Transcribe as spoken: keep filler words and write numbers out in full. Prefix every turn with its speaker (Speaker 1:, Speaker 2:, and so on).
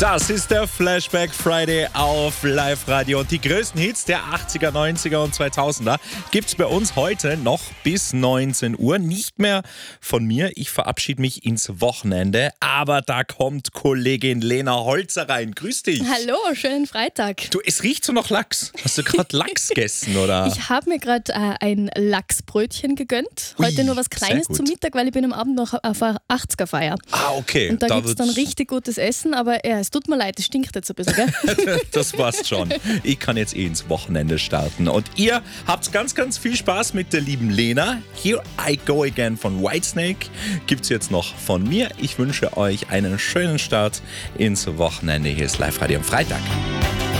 Speaker 1: Das ist der Flashback Friday auf Live-Radio und die größten Hits der achtziger, neunziger und zweitausender gibt's bei uns heute noch bis neunzehn Uhr. Nicht mehr von mir, ich verabschiede mich ins Wochenende, aber da kommt Kollegin Lena Holzer rein. Grüß dich.
Speaker 2: Hallo, schönen Freitag.
Speaker 1: Du, es riecht so nach Lachs. Hast du gerade Lachs gegessen, oder?
Speaker 2: Ich habe mir gerade äh, ein Lachsbrötchen gegönnt.
Speaker 1: Ui,
Speaker 2: Heute nur was Kleines
Speaker 1: sehr gut.
Speaker 2: zum Mittag, weil ich bin am Abend noch auf einer achtziger-Feier.
Speaker 1: Ah, okay.
Speaker 2: Und da,
Speaker 1: Da
Speaker 2: gibt es dann
Speaker 1: wird's-
Speaker 2: richtig gutes Essen, aber ja, es tut mir leid, es stinkt jetzt ein bisschen, gell?
Speaker 1: Das war's schon. Ich kann jetzt eh ins Wochenende starten. Und ihr habt ganz, ganz viel Spaß mit der lieben Lena. Here I Go Again von Whitesnake gibt's jetzt noch von mir. Ich wünsche euch einen schönen Start ins Wochenende. Hier ist Live-Radio am Freitag.